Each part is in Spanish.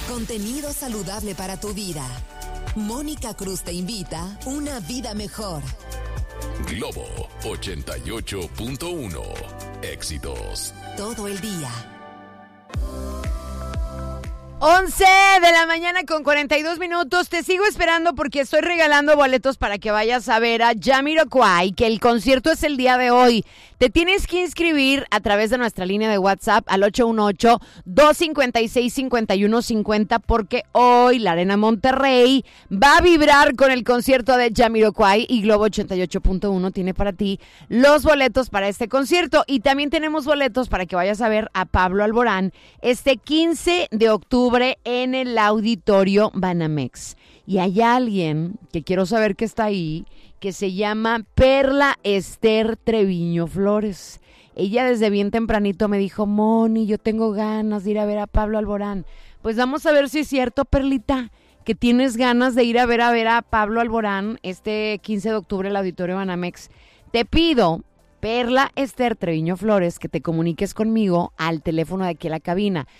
Contenido saludable para tu vida. Mónica Cruz te invita a una vida mejor. Globo 88.1. Éxitos Todo el día. 11 de la mañana con 42 minutos. Te sigo esperando porque estoy regalando boletos para que vayas a ver a Jamiroquai, que el concierto es el día de hoy. Te tienes que inscribir a través de nuestra línea de WhatsApp al 818-256-5150 porque hoy la Arena Monterrey va a vibrar con el concierto de Jamiroquai y Globo 88.1 tiene para ti los boletos para este concierto. Y también tenemos boletos para que vayas a ver a Pablo Alborán este 15 de octubre en el Auditorio Banamex. Y hay alguien que quiero saber que está ahí, que se llama Perla Esther Treviño Flores. Ella desde bien tempranito me dijo, Moni, yo tengo ganas de ir a ver a Pablo Alborán. Pues vamos a ver si es cierto, Perlita, que tienes ganas de ir a ver a Pablo Alborán este 15 de octubre en el Auditorio Banamex. Te pido, Perla Esther Treviño Flores, que te comuniques conmigo al teléfono de aquí a la cabina,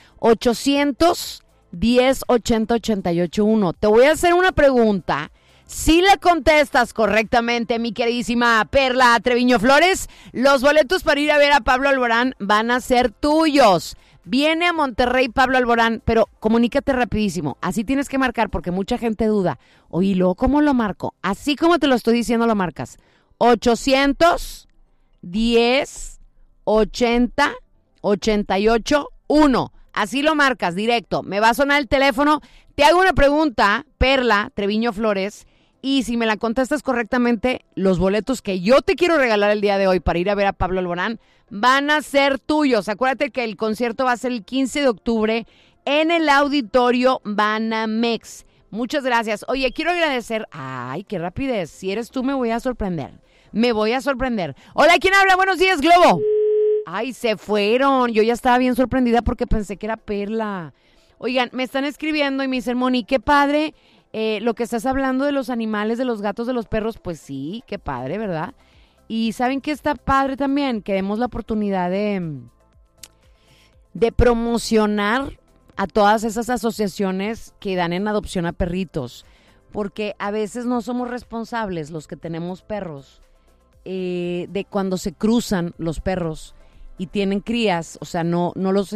810-80-881. Te voy a hacer una pregunta. Si la contestas correctamente, mi queridísima Perla Treviño Flores, los boletos para ir a ver a Pablo Alborán van a ser tuyos. Viene a Monterrey Pablo Alborán, pero comunícate rapidísimo. Así tienes que marcar porque mucha gente duda. Oye, luego, ¿cómo lo marco? Así como te lo estoy diciendo, lo marcas. 810-80-88-1. Así lo marcas, directo. Me va a sonar el teléfono. Te hago una pregunta, Perla Treviño Flores, y si me la contestas correctamente, los boletos que yo te quiero regalar el día de hoy para ir a ver a Pablo Alborán van a ser tuyos. Acuérdate que el concierto va a ser el 15 de octubre en el Auditorio Banamex. Muchas gracias. Oye, quiero agradecer. Ay, qué rapidez. Si eres tú, me voy a sorprender. Me voy a sorprender. Hola, ¿quién habla? Buenos días, Globo. Ay, se fueron. Yo ya estaba bien sorprendida porque pensé que era Perla. Oigan, me están escribiendo y me dicen, Moni, qué padre lo que estás hablando de los animales, de los gatos, de los perros. Pues sí, qué padre, ¿verdad? Y ¿saben qué está padre también? Que demos la oportunidad de promocionar a todas esas asociaciones que dan en adopción a perritos. Porque a veces no somos responsables los que tenemos perros de cuando se cruzan los perros y tienen crías, o sea, no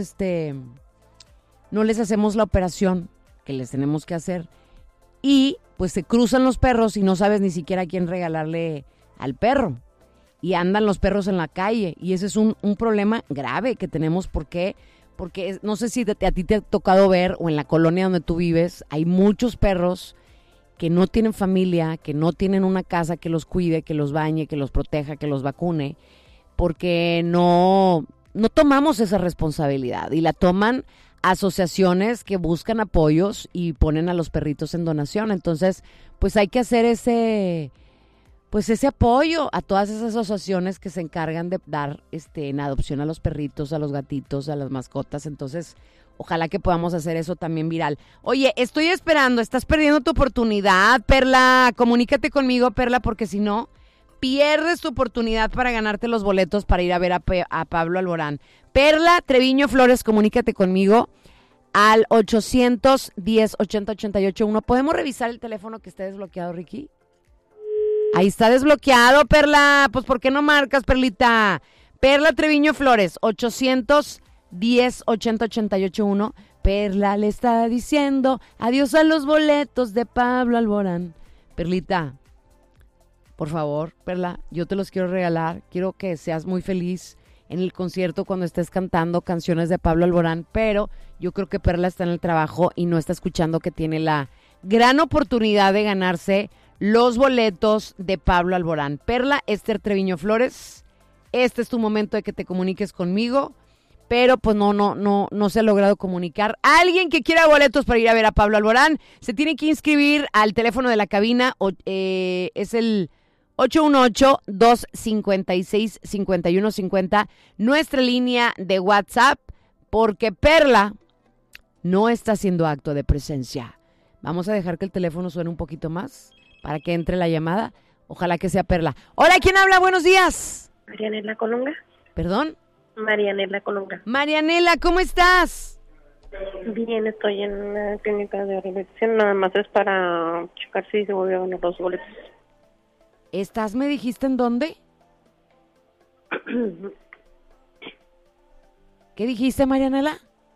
les hacemos la operación que les tenemos que hacer y pues se cruzan los perros y no sabes ni siquiera a quién regalarle al perro y andan los perros en la calle y ese es un problema grave que tenemos porque no sé si a ti te ha tocado ver o en la colonia donde tú vives hay muchos perros que no tienen familia, que no tienen una casa que los cuide, que los bañe, que los proteja, que los vacune, porque no tomamos esa responsabilidad y la toman asociaciones que buscan apoyos y ponen a los perritos en donación. Entonces, pues hay que hacer ese apoyo a todas esas asociaciones que se encargan de dar en adopción a los perritos, a los gatitos, a las mascotas. Entonces, ojalá que podamos hacer eso también viral. Oye, estoy esperando, estás perdiendo tu oportunidad, Perla. Comunícate conmigo, Perla, porque si no, pierdes tu oportunidad para ganarte los boletos para ir a ver a Pablo Alborán. Perla Treviño Flores, comunícate conmigo al 810-80-88-1. ¿Podemos revisar el teléfono que esté desbloqueado, Ricky? Ahí está desbloqueado, Perla. Pues, ¿por qué no marcas, Perlita? Perla Treviño Flores, 810-80-88-1. Perla le está diciendo adiós a los boletos de Pablo Alborán. Perlita, por favor, Perla, yo te los quiero regalar. Quiero que seas muy feliz en el concierto cuando estés cantando canciones de Pablo Alborán, pero yo creo que Perla está en el trabajo y no está escuchando que tiene la gran oportunidad de ganarse los boletos de Pablo Alborán. Perla Esther Treviño Flores, este es tu momento de que te comuniques conmigo, pero pues no se ha logrado comunicar. Alguien que quiera boletos para ir a ver a Pablo Alborán se tiene que inscribir al teléfono de la cabina, es el 818-256-5150, nuestra línea de WhatsApp, porque Perla no está haciendo acto de presencia. Vamos a dejar que el teléfono suene un poquito más para que entre la llamada. Ojalá que sea Perla. Hola, ¿quién habla? Buenos días. Marianela Colunga. ¿Perdón? Marianela Colunga. Marianela, ¿cómo estás? Bien, estoy en una clínica de rehabilitación, nada más es para checar si se volvió a ganar los boletos. ¿Estás, me dijiste, en dónde? ¿Qué dijiste, Marianela?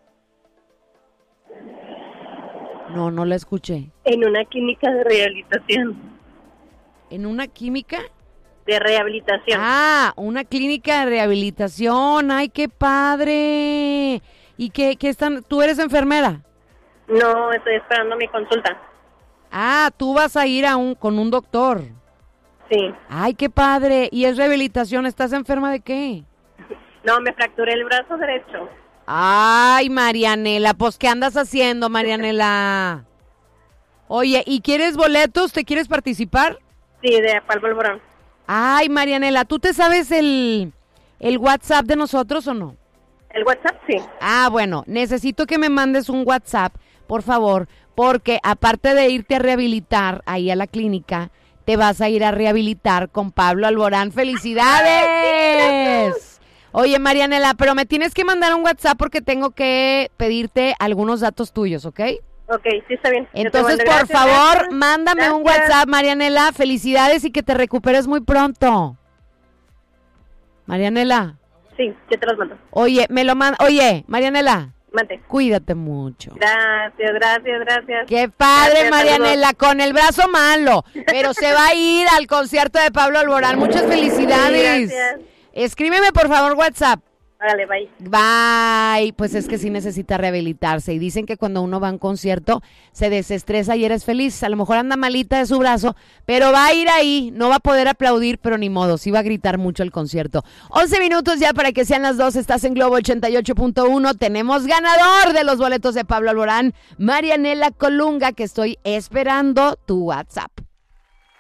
No la escuché. En una clínica de rehabilitación. ¿En una química? De rehabilitación. Ah, una clínica de rehabilitación. ¡Ay, qué padre! ¿Y qué están? ¿Tú eres enfermera? No, estoy esperando mi consulta. Ah, tú vas a ir con un doctor. Sí. ¡Ay, qué padre! ¿Y es rehabilitación? ¿Estás enferma de qué? No, me fracturé el brazo derecho. Ay, Marianela, pues ¿qué andas haciendo, Marianela? Oye, ¿y quieres boletos? ¿Te quieres participar? Sí, de Pablo Alborán. Ay, Marianela, ¿tú te sabes el WhatsApp de nosotros o no? ¿El WhatsApp? Sí. Ah, bueno, necesito que me mandes un WhatsApp, por favor, porque aparte de irte a rehabilitar ahí a la clínica, te vas a ir a rehabilitar con Pablo Alborán. ¡Felicidades! Oye, Marianela, pero me tienes que mandar un WhatsApp porque tengo que pedirte algunos datos tuyos, ¿ok? Ok, sí, está bien. Entonces, por favor, mándame un WhatsApp, Marianela. Felicidades y que te recuperes muy pronto. Marianela. Sí, yo te los mando. Oye, Oye, Marianela. Mande. Cuídate mucho. Gracias. Qué padre, Gracias, Marianela, con el brazo malo, pero se va a ir al concierto de Pablo Alborán. Muchas felicidades. Sí, gracias. Escríbeme, por favor, WhatsApp. Órale, bye. Bye. Pues es que sí necesita rehabilitarse. Y dicen que cuando uno va a un concierto se desestresa y eres feliz. A lo mejor anda malita de su brazo, pero va a ir ahí. No va a poder aplaudir, pero ni modo. Sí va a gritar mucho el concierto. 11 minutos ya para que sean las 2. Estás en Globo 88.1. Tenemos ganador de los boletos de Pablo Alborán, Marianela Colunga, que estoy esperando tu WhatsApp.